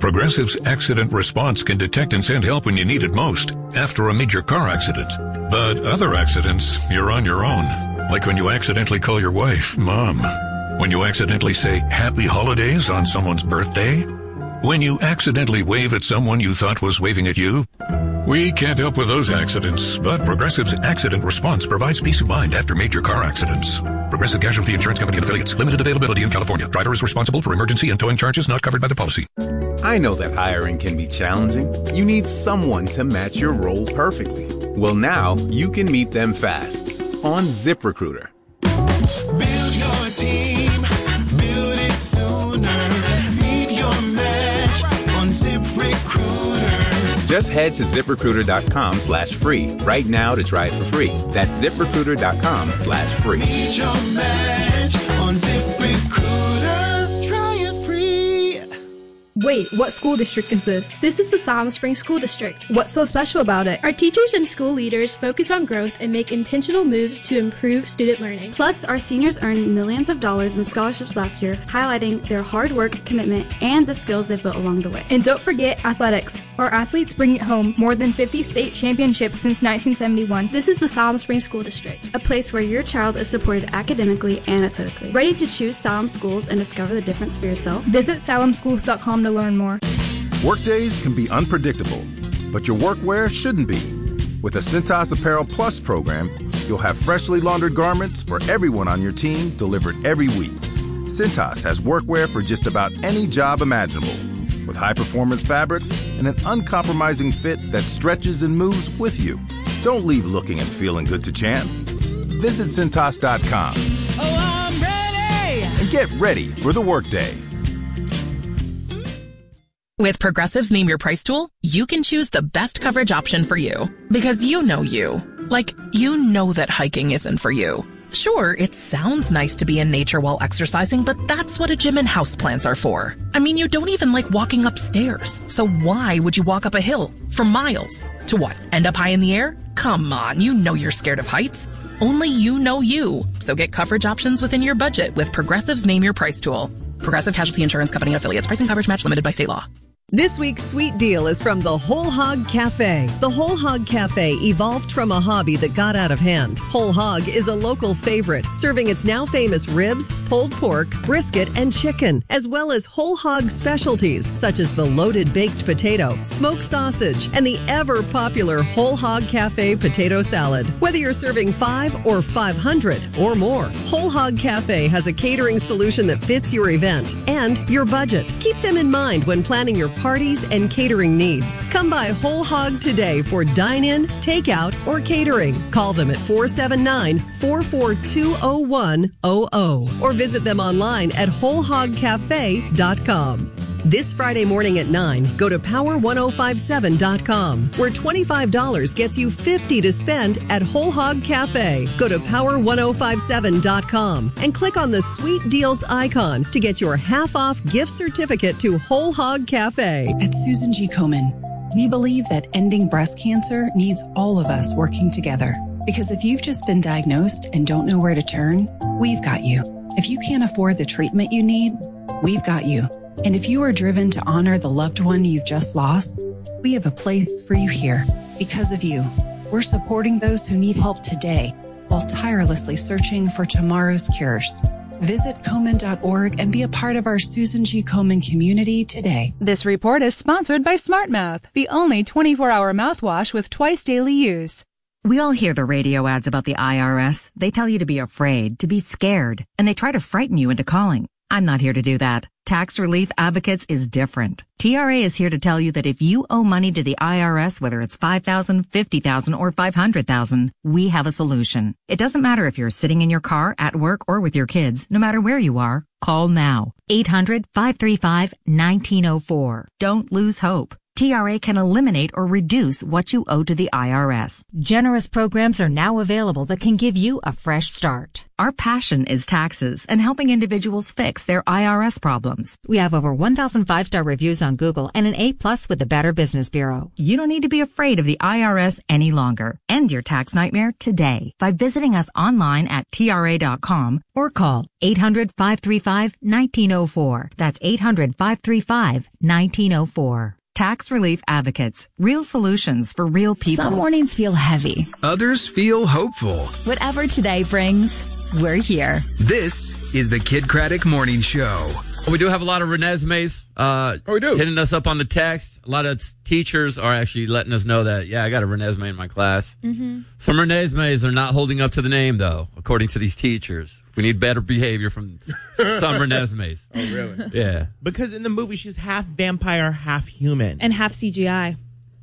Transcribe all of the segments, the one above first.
Progressive's Accident Response can detect and send help when you need it most, after a major car accident. But other accidents, you're on your own. Like when you accidentally call your wife Mom. When you accidentally say Happy Holidays on someone's birthday. When you accidentally wave at someone you thought was waving at you. We can't help with those accidents, but Progressive's Accident Response provides peace of mind after major car accidents. Progressive Casualty Insurance Company and Affiliates. Limited availability in California. Driver is responsible for emergency and towing charges not covered by the policy. I know that hiring can be challenging. You need someone to match your role perfectly. Well, now you can meet them fast on ZipRecruiter. Build your team. Build it sooner. Meet your match on ZipRecruiter. Just head to ZipRecruiter.com/free right now to try it for free. That's ZipRecruiter.com/free. Meet your match on ZipRecruiter. Try it free. Wait, what school district is this? This is the Siloam Springs School District. What's so special about it? Our teachers and school leaders focus on growth and make intentional moves to improve student learning. Plus, our seniors earned millions of dollars in scholarships last year, highlighting their hard work, commitment, and the skills they've built along the way. And don't forget athletics. Our athletes bring it home, more than 50 state championships since 1971. This is the Siloam Springs School District. A place where your child is supported academically and athletically. Ready to choose Siloam Schools and discover the difference for yourself? Visit SiloamSchools.com to learn more. Workdays can be unpredictable, but your workwear shouldn't be. With the Cintas Apparel Plus program, you'll have freshly laundered garments for everyone on your team delivered every week. Cintas has workwear for just about any job imaginable, with high-performance fabrics and an uncompromising fit that stretches and moves with you. Don't leave looking and feeling good to chance. Visit Cintas.com. Oh, I'm ready! And get ready for the workday. With Progressive's Name Your Price tool, you can choose the best coverage option for you. Because you know you. Like, you know that hiking isn't for you. Sure, it sounds nice to be in nature while exercising, but that's what a gym and houseplants are for. I mean, you don't even like walking upstairs. So why would you walk up a hill for miles? To what, end up high in the air? Come on, you know you're scared of heights. Only you know you. So get coverage options within your budget with Progressive's Name Your Price tool. Progressive Casualty Insurance Company and Affiliates. Pricing coverage match limited by state law. This week's sweet deal is from the Whole Hog Cafe. The Whole Hog Cafe evolved from a hobby that got out of hand. Whole Hog is a local favorite, serving its now famous ribs, pulled pork, brisket, and chicken, as well as whole hog specialties such as the loaded baked potato, smoked sausage, and the ever popular Whole Hog Cafe potato salad. Whether you're serving 5 or 500 or more, Whole Hog Cafe has a catering solution that fits your event and your budget. Keep them in mind when planning your parties and catering needs. Come by Whole Hog today for dine-in, takeout, or catering. Call them at 479-442-0100 or visit them online at wholehogcafe.com. This Friday morning at 9, go to power1057.com, where $25 gets you $50 to spend at Whole Hog Cafe. Go to power1057.com and click on the Sweet Deals icon to get your half-off gift certificate to Whole Hog Cafe. At Susan G. Komen, we believe that ending breast cancer needs all of us working together. Because if you've just been diagnosed and don't know where to turn, we've got you. If you can't afford the treatment you need, we've got you. And if you are driven to honor the loved one you've just lost, we have a place for you here. Because of you, we're supporting those who need help today while tirelessly searching for tomorrow's cures. Visit Komen.org and be a part of our Susan G. Komen community today. This report is sponsored by SmartMouth, the only 24-hour mouthwash with twice daily use. We all hear the radio ads about the IRS. They tell you to be afraid, to be scared, and they try to frighten you into calling. I'm not here to do that. Tax Relief Advocates is different. TRA is here to tell you that if you owe money to the IRS, whether it's $5,000, $50,000, or $500,000, we have a solution. It doesn't matter if you're sitting in your car, at work, or with your kids. No matter where you are, call now. 800-535-1904. Don't lose hope. TRA can eliminate or reduce what you owe to the IRS. Generous programs are now available that can give you a fresh start. Our passion is taxes and helping individuals fix their IRS problems. We have over 1,000 5-star reviews on Google and an A+ with the Better Business Bureau. You don't need to be afraid of the IRS any longer. End your tax nightmare today by visiting us online at TRA.com or call 800-535-1904. That's 800-535-1904. Tax Relief Advocates. Real solutions for real people. Some mornings feel heavy. Others feel hopeful. Whatever today brings, we're here. This is the Kid Craddock Morning Show. We do have a lot of Renesmees we do. hitting us up on the text. A lot of teachers are actually letting us know that, I got a Renesmee in my class. Mm-hmm. Some Renesmees are not holding up to the name, though, according to these teachers. We need better behavior from some Renesmees. Oh, really? Yeah. Because in the movie, she's half vampire, half human. And half CGI.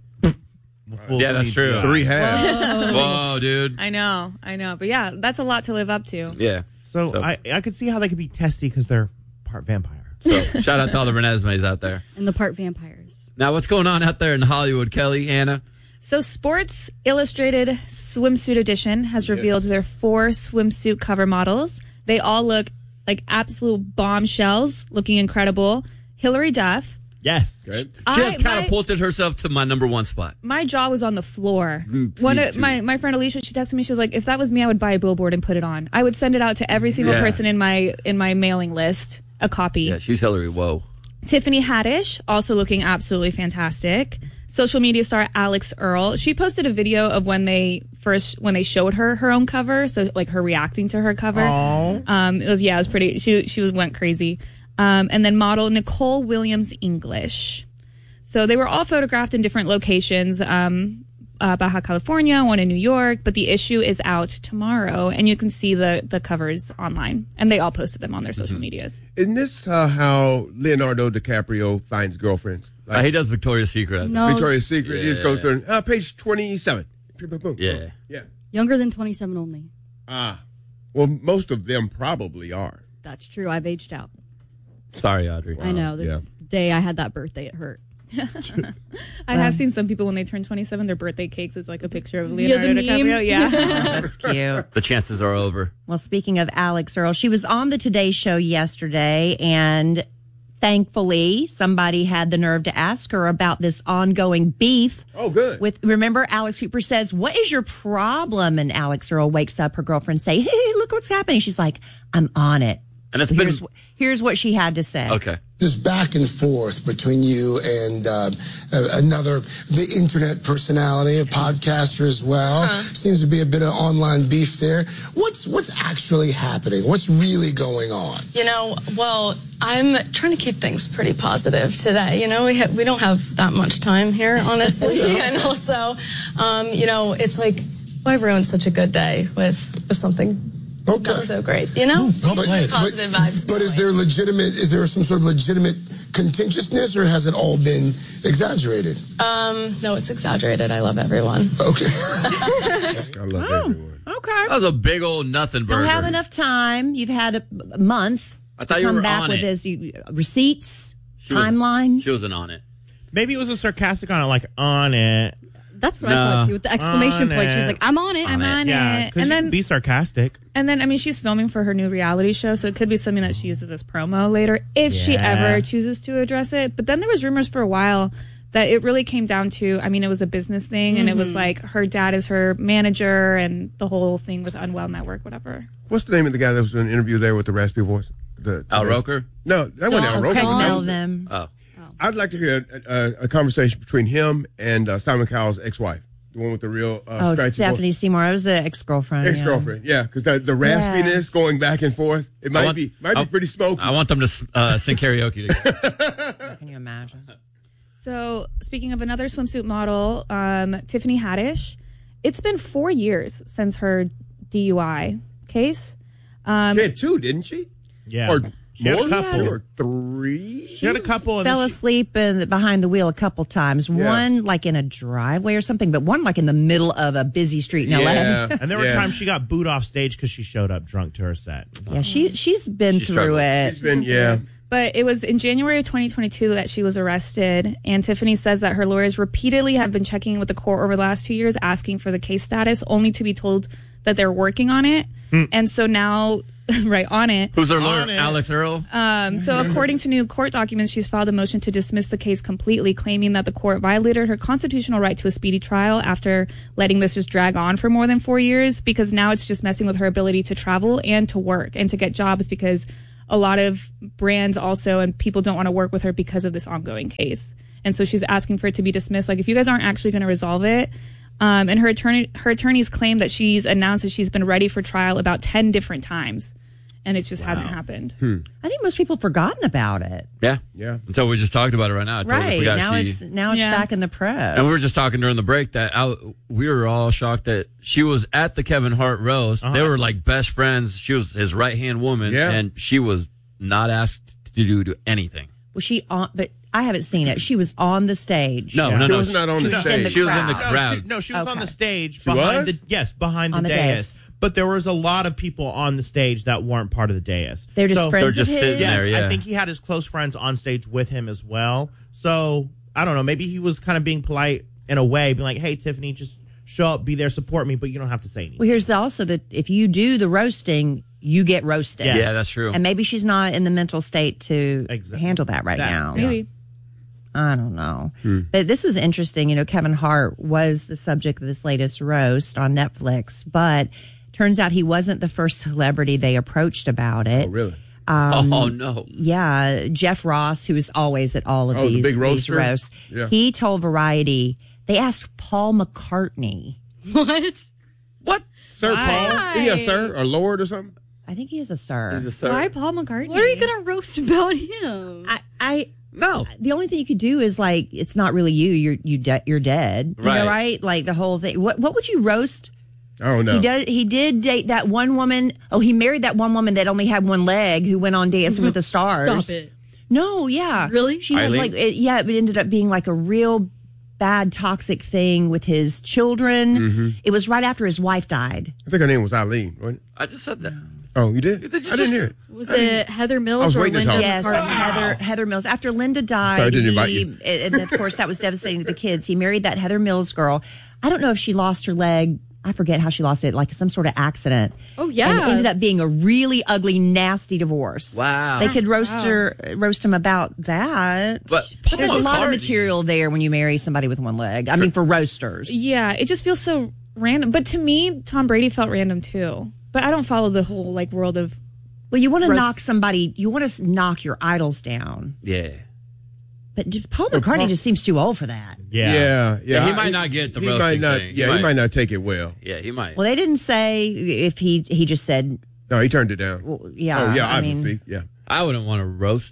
Yeah, that's true. 3 halves. Whoa, dude. I know. But yeah, that's a lot to live up to. Yeah. So I could see how they could be testy because they're part vampire. So shout out to all the Renesmees out there. And the part vampires. Now, what's going on out there in Hollywood, Kelly, Anna? So Sports Illustrated Swimsuit Edition has revealed their 4 swimsuit cover models. They all look like absolute bombshells, looking incredible. Hillary Duff. Yes. Good. She has catapulted herself to my number 1 spot. My jaw was on the floor. My friend Alicia, she texted me, she was like, if that was me, I would buy a billboard and put it on. I would send it out to every single person in my mailing list, a copy. Yeah, she's Hillary. Whoa. Tiffany Haddish, also looking absolutely fantastic. Social media star Alex Earl. She posted a video of when they showed her own cover, so like her reacting to her cover. It was pretty. She went crazy. And then model Nicole Williams English. So they were all photographed in different locations. Baja California, one in New York, but the issue is out tomorrow, and you can see the covers online, and they all posted them on their social medias. Isn't this how Leonardo DiCaprio finds girlfriends? Like, he does Victoria's Secret. No. Victoria's Secret. He just goes to page 27. Yeah. Yeah. Younger than 27 only. Well, most of them probably are. That's true. I've aged out. Sorry, Audrey. I know. The day I had that birthday, it hurt. I have seen some people when they turn 27, their birthday cakes is like a picture of Leonardo DiCaprio. Yeah. That's cute. The chances are over. Well, speaking of Alex Earl, she was on the Today Show yesterday, and thankfully somebody had the nerve to ask her about this ongoing beef. Oh, good. Remember, Alex Cooper says, "What is your problem?" And Alex Earl wakes up her girlfriend, say, "Hey, look what's happening." She's like, "I'm on it." And it's here's what she had to say. Okay. This back and forth between you and the internet personality, a podcaster as well. Seems to be a bit of online beef there. What's actually happening? What's really going on? I'm trying to keep things pretty positive today. We don't have that much time here, honestly. And also, it's like, why ruin such a good day with something not so great, positive vibes. But is there some sort of legitimate contentiousness, or has it all been exaggerated? No, it's exaggerated. I love everyone. Okay. I love everyone. Okay. That was a big old nothing burger. Don't have enough time. You've had a month. I thought to you come were back on with it. his receipts, timelines. She wasn't on it. Maybe it was a sarcastic on it, like on it. That's what I thought too. With the exclamation point, she's like, "I'm on it. I'm on Yeah, it." because And you then can be sarcastic. And then, she's filming for her new reality show, so it could be something that she uses as promo later if she ever chooses to address it. But then there was rumors for a while that it really came down to, it was a business thing, and it was like her dad is her manager, and the whole thing with Unwell Network, whatever. What's the name of the guy that was doing an interview there with the raspy voice? Al Roker? No, that wasn't Al Roker. Craig Melvin. Oh. I'd like to hear a conversation between him and Simon Cowell's ex-wife. The one with the real scratchy Stephanie Seymour. I was an ex-girlfriend. Ex-girlfriend, yeah, because the raspiness going back and forth, it might be pretty smoky. I want them to sing karaoke together. Can you imagine? So, speaking of another swimsuit model, Tiffany Haddish, it's been 4 years since her DUI case. She had 2, didn't she? Yeah. Or She had more? a couple. Or 3? She had a couple. Fell asleep behind the wheel a couple times. Yeah. One like in a driveway or something, but one like in the middle of a busy street in LA. And there were times she got booed off stage because she showed up drunk to her set. Yeah, she's been through it. She's been, But it was in January of 2022 that she was arrested. And Tiffany says that her lawyers repeatedly have been checking in with the court over the last 2 years, asking for the case status, only to be told that they're working on it. And so now, right on it. Who's our lawyer? Alex Earl? So according to new court documents, she's filed a motion to dismiss the case completely, claiming that the court violated her constitutional right to a speedy trial after letting this just drag on for more than 4 years, because now it's just messing with her ability to travel and to work and to get jobs, because a lot of brands also and people don't want to work with her because of this ongoing case. And so she's asking for it to be dismissed. Like, if you guys aren't actually going to resolve it, and her attorneys claim that she's announced that she's been ready for trial about 10 different times, and it just hasn't happened. I think most people have forgotten about it. Yeah. Yeah. Until we just talked about it right now. I totally Right. forgot Now it's back in the press. And we were just talking during the break that we were all shocked that she was at the Kevin Hart roast. They were like best friends. She was his right-hand woman, and she was not asked to do anything. Was she on? But I haven't seen it. She was on the stage. No. She was not on the stage. She was in the crowd. She was on the stage She behind was? behind the On the dais. dais. But there was a lot of people on the stage that weren't part of the dais. They're just friends They're just of his? sitting there, yeah. I think he had his close friends on stage with him as well. So I don't know. Maybe he was kind of being polite in a way, being like, "Hey, Tiffany, just show up, be there, support me, but you don't have to say anything." Well, here's also that if you do the roasting, you get roasted. Yes. Yeah, that's true. And maybe she's not in the mental state to handle that right now. Maybe. I don't know. But this was interesting. You know, Kevin Hart was the subject of this latest roast on Netflix, but turns out he wasn't the first celebrity they approached about it. Oh, really? Oh, no. Yeah. Jeff Ross, who is always at all of the these, big these roaster? roasts, Yeah. he told Variety, they asked Paul McCartney. What? Sir Paul? Is he a sir or lord or something? I think he is a sir. He's a sir. Why Paul McCartney? What are you going to roast about him? No. The only thing you could do is like, it's not really you. You're dead. You know, right? Like the whole thing. What would you roast? I don't know. He did date that one woman. Oh, he married that one woman that only had one leg who went on Dancing with the Stars. Stop it. No, yeah. Really? She had Eileen? it ended up being like a real bad toxic thing with his children. It was right after his wife died. I think her name was Eileen, wasn't it? I just said that. Oh, you did? I didn't hear it. Was it Heather Mills I was or waiting to Linda talk. Yes, McCartney? Heather Mills. After Linda died, Sorry, I didn't invite you. and of course that was devastating to the kids. He married that Heather Mills girl. I don't know if she lost her leg. I forget how she lost it, like some sort of accident. Oh, yeah. And it ended up being a really ugly, nasty divorce. Wow. They could roast him about that. But There's a lot of McCartney- material there when you marry somebody with one leg. I mean, for roasters. Yeah, it just feels so random. But to me, Tom Brady felt random too. But I don't follow the whole like world of. Well, you want to roasts. knock somebody. You want to knock your idols down. Yeah. But Paul McCartney just seems too old for that. Yeah. He might not get the he roasting might not, thing. Yeah, he might not take it well. Yeah, he might. Well, they didn't say if he just said. No, he turned it down. Well, yeah. Oh, yeah, I obviously. mean, Yeah. I wouldn't want to roast.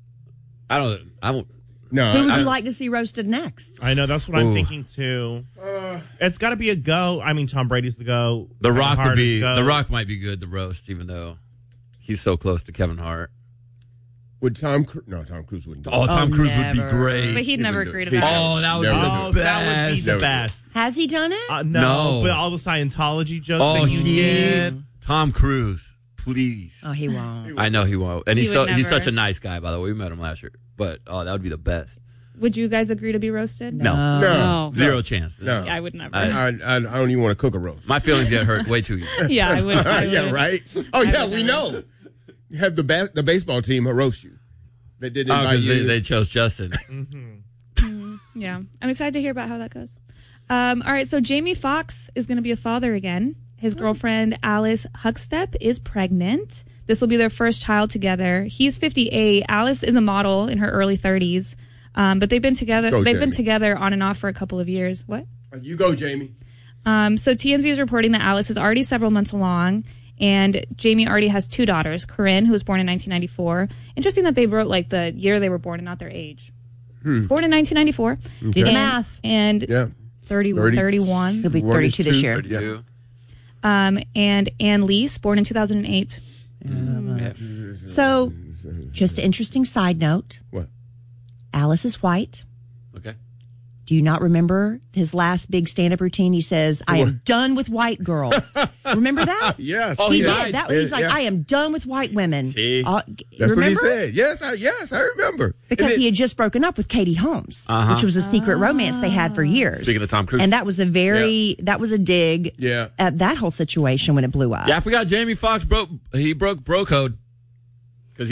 I won't. No. who would you like to see roasted next? I know, that's what I'm Ooh. thinking too. It's got to be a go. I mean, Tom Brady's the go. The Kevin Rock Hart would be. is go. The Rock might be good to roast, even though he's so close to Kevin Hart. Would Tom Cruise? No, Tom Cruise wouldn't do it. Oh, Tom Cruise would be never. great. But he'd never do agree to it. that. Oh, that would Never be do the it. That would be best. the Never. best. Has he done it? No, No. but all the Scientology jokes Oh, that you get. Tom Cruise, please. Oh, he won't. I know he won't, and He he's would he's never. such a nice guy. By the way, we met him last year, but that would be the best. Would you guys agree to be roasted? No, No. zero chance. No. Yeah, I would never. I don't even want to cook a roast. My feelings get hurt way too easy. Yeah, I would. Yeah, right? Oh, yeah, we know. You have the baseball team who roast you. They did Oh, invite because you. they chose Justin. Yeah, I'm excited to hear about how that goes. All right, so Jamie Foxx is going to be a father again. His girlfriend, Alice Huckstep, is pregnant. This will be their first child together. He's 58. Alice is a model in her early 30s. But they've been together. Go, They've been Jamie. together on and off for a couple of years. What? You go, Jamie. So TMZ is reporting that Alice is already several months along, and Jamie already has two daughters, Corinne, who was born in 1994. Interesting that they wrote like the year they were born and not their age. Born in 1994. Do the math. And Yeah. 31. He'll be 32 this year. 32. And Ann Leese, born in 2008. So, just an interesting side note. What? Alice is white. Okay. Do you not remember his last big stand-up routine? He says, I am done with white girls. Remember that? Yes. Oh, he died. did. He's like, Yeah. I am done with white women. See? That's what he said. Yes, I remember. Because he had just broken up with Katie Holmes, which was a secret romance they had for years. Speaking of Tom Cruise. And that was a that was a dig at that whole situation when it blew up. Yeah, I forgot Jamie Foxx broke bro code. Because he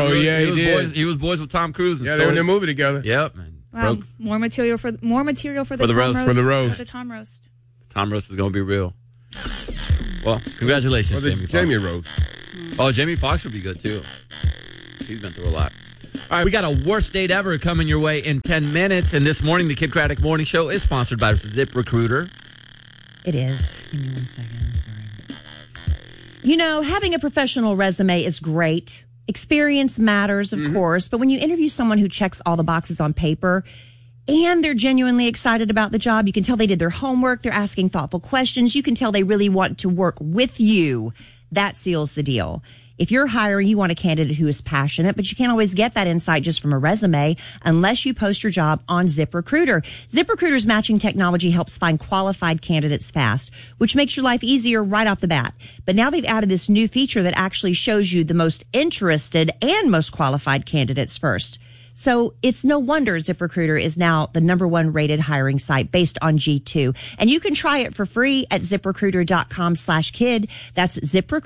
was boys with Tom Cruise. Yeah, they were in a movie together. Yep. Wow, more material for the Tom roast. roast. For the roast. For the Tom roast. Tom roast is going to be real. Well, congratulations, Jamie roast. Oh, Jamie Foxx would be good too. He's been through a lot. All right, we got a worst date ever coming your way in 10 minutes. And this morning, the Kid Craddock Morning Show is sponsored by ZipRecruiter. It is. Give me 1 second. Sorry. You know, having a professional resume is great. Experience matters, of course, but when you interview someone who checks all the boxes on paper and they're genuinely excited about the job, you can tell they did their homework, they're asking thoughtful questions, you can tell they really want to work with you. That seals the deal. If you're hiring, you want a candidate who is passionate, but you can't always get that insight just from a resume unless you post your job on ZipRecruiter. ZipRecruiter's matching technology helps find qualified candidates fast, which makes your life easier right off the bat. But now they've added this new feature that actually shows you the most interested and most qualified candidates first. So it's no wonder ZipRecruiter is now the #1 rated hiring site based on G2. And you can try it for free at ZipRecruiter.com/kid. That's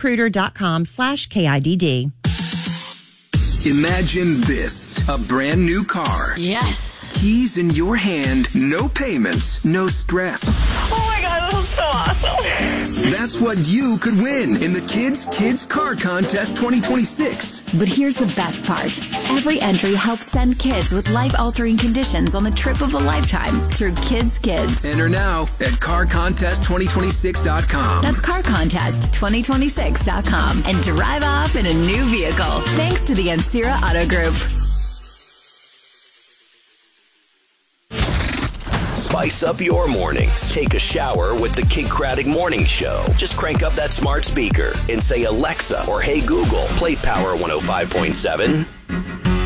ZipRecruiter.com/KIDD. Imagine this, a brand new car. Yes. Keys in your hand, no payments, no stress. Oh my God, that was so awesome. That's what you could win in the Kids Car Contest 2026. But here's the best part. Every entry helps send kids with life-altering conditions on the trip of a lifetime through Kids. Enter now at carcontest2026.com. That's carcontest2026.com and drive off in a new vehicle. Thanks to the Ancira Auto Group. Spice up your mornings. Take a shower with the Kid Craddock Morning Show. Just crank up that smart speaker and say, Alexa or Hey Google, play Power 105.7.